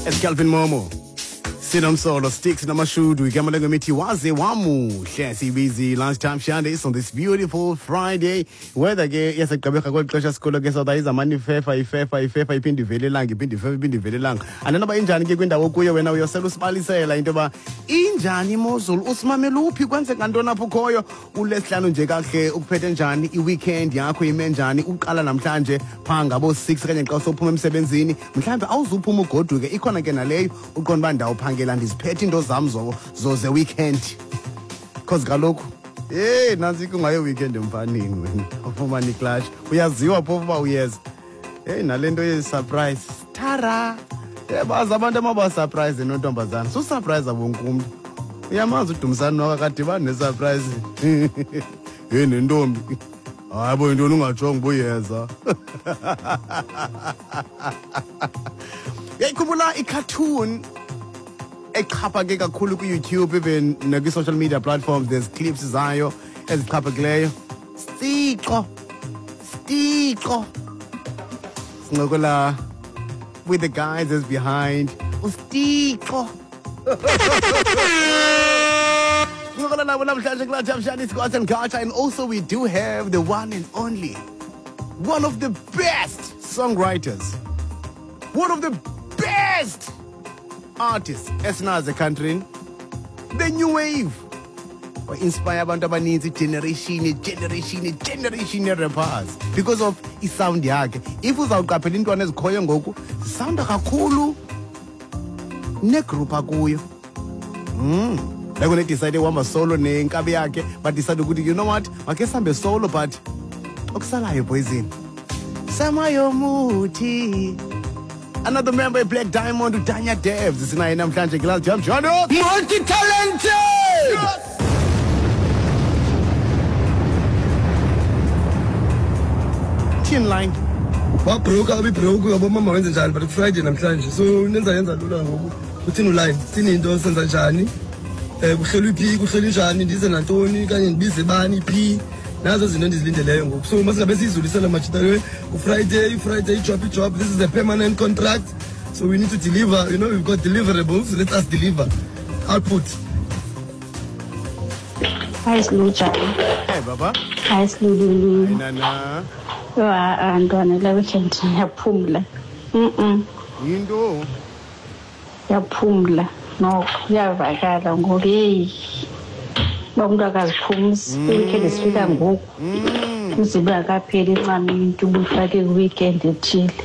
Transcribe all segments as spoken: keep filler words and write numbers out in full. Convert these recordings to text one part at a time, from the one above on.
It's Calvin Momo. Sinomsolo sticks namashudu igama lengo mithi waze wamuhle sibizi lunchtime Sundays on this beautiful Friday. Weather ke yasegqibeka kwexesha sikolo ke South Africa amani fefa ifefa ifefa iphindi ivele langa iphindi ifefa iphindi ivele langa. Ananoba injani ke kwindawo kuyo wena uyosela usibalisela into ba injani imozulu usimamela uphi kwenze ngantoni apho khoyo uLesihlanu nje kahle ukuphethe njani iweekend yakho ime njani uqala namhlanje phanga bo six kanye xa usophuma emsebenzini mhlawumbe awuzuphuma ugoduke ikhona ke naleyo uqonda ba ndawo phangela ndiziphethe into zami zo zo ze weekend cause kaloku eh nansi kungayo weekend emfanini wena ufumana iclash uyaziwa phofu ba uyeza hey nalento ye surprise tara yabaza abantu amaba surprise nontombazana so surprise abonkumuntu uyamazi udumisana wakadibana ne surprise hey nentombi hayibo into ungajonga buyeza yayikhumbula icartoon exhaphake kakhulu ku YouTube even naku social media platforms there's clips zayo ezixhaphakileyo Stixo Stixo singokola with the guys that's behind uStixo singokola nabo namhlanje kula Jamshani Scott and Gacha, and also we do have the one and only one of the best songwriters, one of the best artists esinaze country, the new wave or inspire abantu abaninzi generation generation generation rappers because of isound yakhe. If uzawuqaphela intwana ezikhoyo ngoku sound kakhulu ne group akuyo mm like when they decide wama solo nenkabi yakhe but decide ukuthi you know what make sambe solo but okusalayo poison samayo muthi. Another member of Black Diamond, Danya Devs. This is nine namhlanje Glass Jump John. Multi-talented! Yes! Tin line. Ba broke abi broke yabo mama wenza njani but Friday namhlanje. So nenza yenza lula ngoku. Uthini line? Thini into senza njani? Eh kuhlelwa iphi kuhlelwa njani ndize nantoni kanye ndibize bani iphi? Nazo zinto ndizilindeleyo ngoku. So masingabe sizulisela machitalo Friday Friday job job this is a permanent contract, so we need to deliver, you know, we've got deliverables, let us deliver output. Hi Slucha. Hey baba. Hi Slulu. Hey nana. Wa andwana la weekend yaphumla. Mhm. Yinto yaphumla. No, yavakala ngoku hey. Bonke akaziphumzi weekend sifika ngoku uziba kapheli incane into ubufake weekend ethile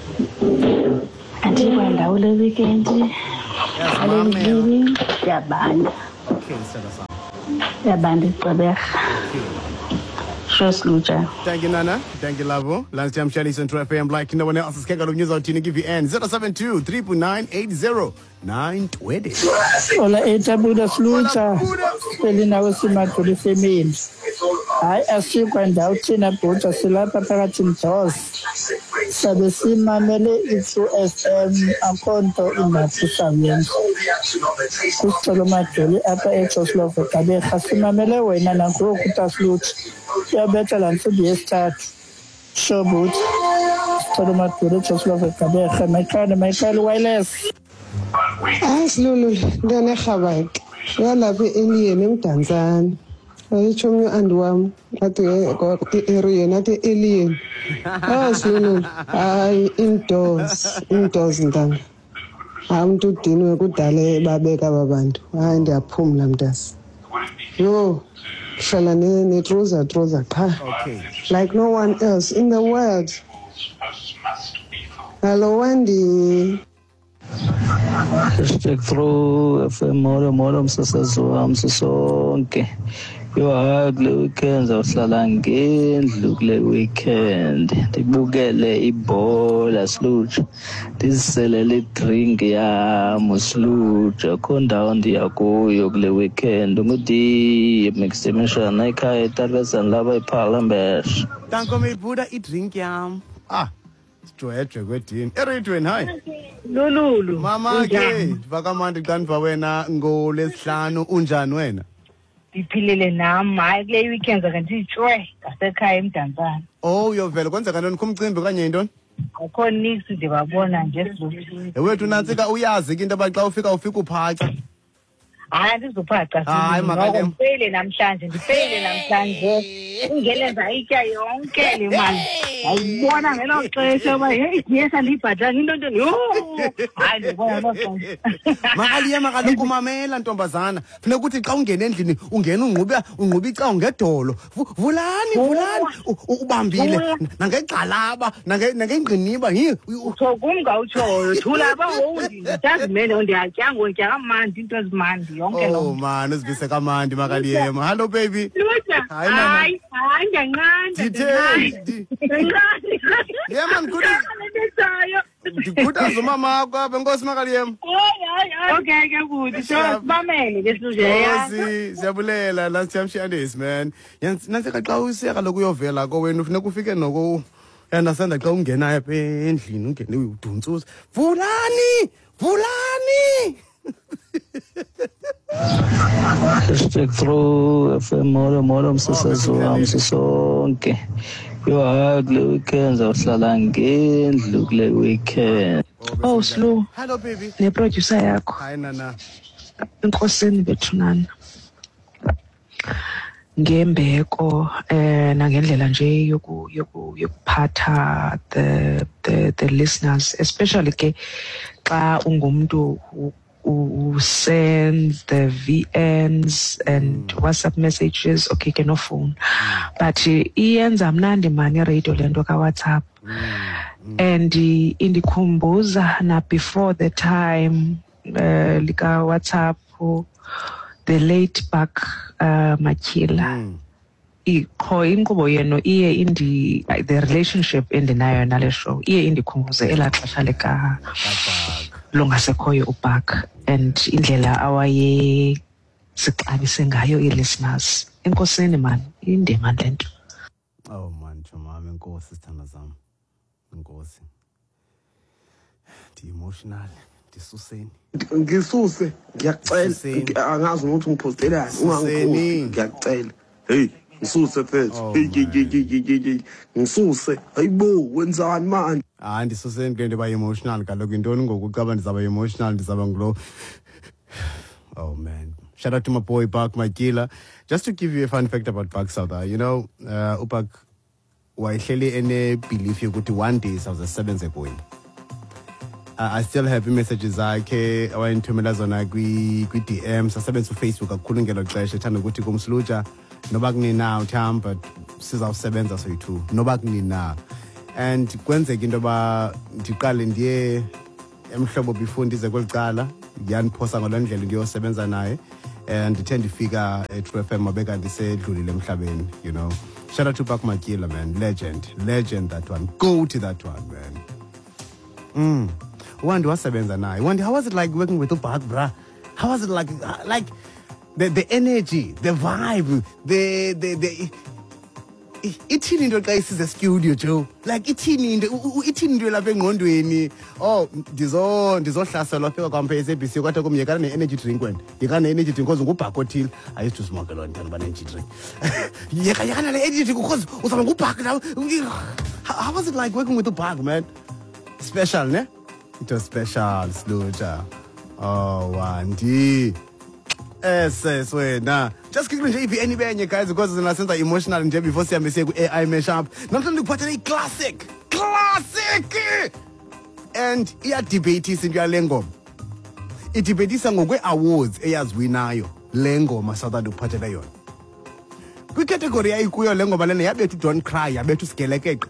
anti kwandawo le weekend yabani yabani okay sasa yabani icebeka Just Lucha. Thank you, Nana. Thank you, Lavo. Last time, Shani Central F M, like no one else is kegalo news out to give you N zero seven two three nine eight zero nine twenty. Ola etabuda Slucha. Pelina wesimaduli femini. Hayi asikwa ndawo thina bhuta silapha phakathi mjozi. Sabe simamele i-two F M akhonto ingaphisa yenza. Kusicelo madoli apha eJoslove Gqeberha simamele wena nangoku uTaslucha. Yabetha la nsimbi yesithathu. Shobut. Sicelo madoli eJoslove Gqeberha mayikhane mayikhale wireless. Asilulu ndane khabake. Yalapha eliyeni emdantsana. Ayitshomi andiwam athi area nathi alien. Asilulu hayi indoors indoors ndanga. Umuntu udinwe kudale babeka babantu. Hayi ndiyaphumla mntasi. Yo hlala ne ne trouser trouser qha. Okay. Like no one else in the world. Hello Wendy. Respect through F M moro moro msasazo amsosonke. Yo hayi kule weekend awuhlala ngendlu kule weekend ndibukele ibhola Slucha ndiziselele drink yami Slucha khondawo ndiyakuyo kule weekend ngudi mixation ekhaya eTarvezan laba eParliament. Tanko meyibuda i-drink yam. Ah, sijwejwe kwedini. Eredweni hayi. Lululu. Mama ke, vakamandi xa ndiva wena ngoLesihlanu unjani wena? Ndiphilile nami hayi kule weekend akanditshwe ngasekhaya emdantsana. Oh, uyovela kwenzeka ntoni kumcimbi kanye yintoni? akho nix ndibabona nje Slu. Ewethu nantsika uyazi ke into abaxa ufika ufika uphaca. Hayi andizophaca Hayi makake ngifeyile namhlanje ndifeyile namhlanje ungelenza itya yonke le mali ayibona ngelo xesha uba hey yes andibhadala into nto yo hayi ndibona noxesha makaliye makaloku mamela ntombazana funeka ukuthi xa ungena endlini ungena unqube unqube icawu ngedolo vulani vulani ubambile nangegxalaba nangengqiniba hi utsho kum ngawutshoyo thula ba wondi ndazimele ndiyatya ngotya kamandi into ezimandi. Oh man, uzibise kamandi makaliyema. Hello baby. Hayi hayi hayi ngiyancanda. Ditheni. Yeah man, good. Ndikukhuthaza umama wakho apha enkosi makaliyema. Okay ke good. So mamele ke Slujeya. Nkosi, siyabulela last time Shandesi man. Nansi xa usiya kaloku uyovela ko wena ufuneka ufike noko yandasanda xa ungena apha endlini ungene uduntsuza. Vulani! Vulani! Hashtag through F M molo molo msasazo wami sonke. Yo hayi kule weekend zawuhlala ngendlu kule weekend. Oh Slu. Hello baby. Ne producer yakho. Hayi nana. Inkosini bethunana. Ngembeko eh nangendlela nje yoku yoku yokuphatha the the the listeners, especially ke xa ungumuntu who sends the V Ns and mm. WhatsApp messages, okay, ke no phone. Mm. But iyenza mnandi mani radio lento ka WhatsApp. Mm. Mm. And indikhumbuza na before the time uh, lika WhatsApp the late back uh, Makhila. Mm. Ikho inkqubo yenu iye indi the relationship endinayo nale show iye indikhumbuze ela xesha leka longasekhoyo uBak and indlela awaye sixabise ngayo i-listeners. Enkosini man indima lento. Oh man chomama enkosi sithanda zami. Enkosi. Di emotional ndisuseni. Ngisuse ngiyacela angazi ukuthi ngiphostellani ungangikhosi ngiyacela. Hey ngisuse mfethu. Ngisuse hayibo wenzani manje? Ah ndisuseni ke ndiba emotional kaloku intoni ngoku xa ndizaba emotional ndizaba nglo. Oh man. Shout out to my boy Bak Makhila. Just to give you a fun fact about Bak Souther, you know, uh uBak wayehleli ene belief yokuthi one day sawusebenza kuye. I still have messages zakhe awayinthumela zona kwi kwi D M sasebenza uFacebook kakhulu ngelo xesha ethanda ukuthi kumsluja noba kunina utham but sizawusebenza soyi-two noba kunina and kwenzeka into ba ndiqale ndiye emhlobo before ndize kwelicala yaniphosa ngalo ndlela ndiyosebenza naye and ndithe ndifika e-True F M mabeka ndisedlulile emhlabeni, you know. Shout out to Bak Makhila, man, legend legend that one, go to that one, man. Mm. Wandi wasebenza naye. Wandi, how was it like working with uBak, bruh? How was it like, like the the energy, the vibe, the the the ithini into xa isize studio Joe? Like ithini into ithini into lapha engqondweni? Oh, ndizo ndizohlaselwa pheka kwampa S A B C kwathi kumyekana ne-energy drink wena. Yekana ne-energy drink because nguBak othile. I used to smoke a lot ngithanda ba-energy drink. Yeka yekana le-energy drink because uzaba nguBak now. How was it like working with uBak, man? Special, ne? It was special, Sluja. Oh, Wandi. Yes, yes, wait, nah. Just quickly, if any benye guys, because it's not emotional and before say I'm saying A I mashup. Not only put a classic, classic, and yeah, debate is in your lengo. It debate is ngokwe awards eyas winayo lengo masada do put it on. Kwi category ayikuyo lengo balene yabethi don't cry, yabethi skelekeke.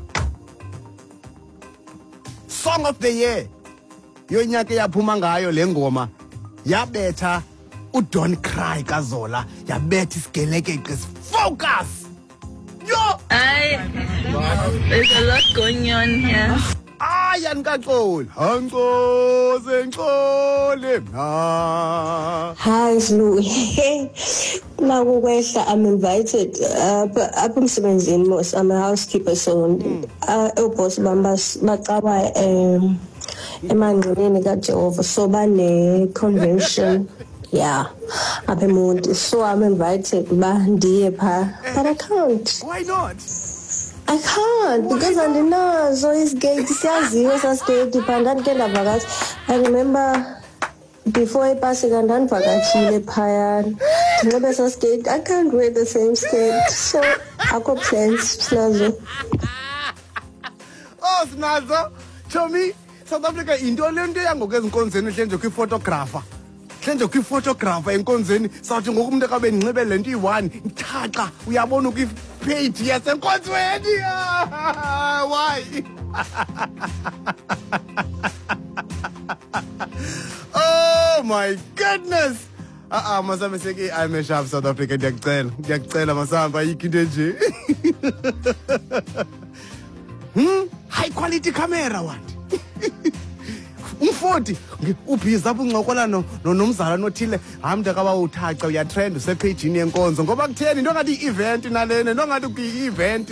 Song of the year. Yonyaka yaphuma ngayo lengoma yabetha uDon't Cry kaZola yabetha isigeleke focus. Yo! Ay, there's a lot going on here. Ay, Ankaxoli. Ankoze Nxoli mna. Hi Slu. Now kwehla I'm invited uh up emsebenzini mos I'm a housekeeper so uh uboss bamba bacaba um emangcweleni kaJehova so bane convention. Yeah, up in so I'm invited ba ndiye pha, but I can't. Why not? I can't because andinazo isigate siyaziwe sasigate phanda ndike ndavakatsha. I remember before ipasika ndandivakatshile phayana ndinxibe sasigate. I can't wear the same skate, so akho plans sinazo. Oh sinazo Chomi, South Africa into le nto yangoku ezinkonzeni hle nje kwiphotographer hle nje kwiphotographer enkonzeni sawuthi ngoku umuntu akabe ndinxibe le nto iyi-one ithaxa uyabona ukwi-page yasenkonzweni. Why? Oh my goodness. Ah ah masame seke I mesh up South Africa ndiyakucela ndiyakucela masamba ayikho into nje. Hmm? High quality camera what? umforty ubhiza apho uncokola no nomzala nothile hayi mntu akaba uthaca uyatrend usepagini yenkonzo ngoba kutheni into ngathi i-event nalena into ngathi kuyi-event.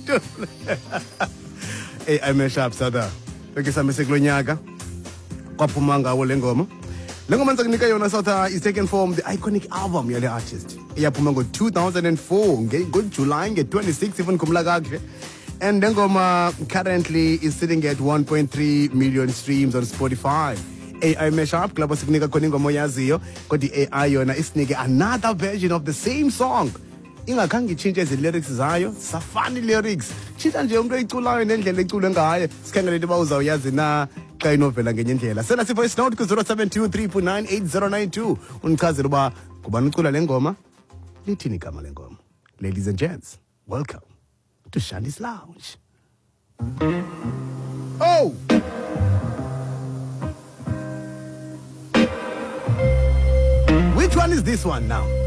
Hey I mesh up sada beke same sekulonyaka kwaphuma ngawo le ngoma. Le ngoma ngizakunika yona South is taken from the iconic album yale artist eyaphuma ngo two thousand four ngoJuly nge-twenty-six even kumla kakhe. And Dengoma currently is sitting at one point three million streams on Spotify. A I mashup club sikunika khona ingoma yaziyo kodwa i-A I yona isinike another version of the same song. Ingakhange ichintshe ezi lyrics zayo, safani lyrics. Chita nje umuntu oyiculayo nendlela ecule ngayo. Sikhangele into bawuzawuyazi na xa inovela ngenye indlela. Sena si voice note ku zero seven two three nine eight zero nine two unichazela uba kubani ucula le ngoma lithini igama le ngoma. Ladies and gents, welcome to Shandy's Lounge. Oh! Which one is this one now?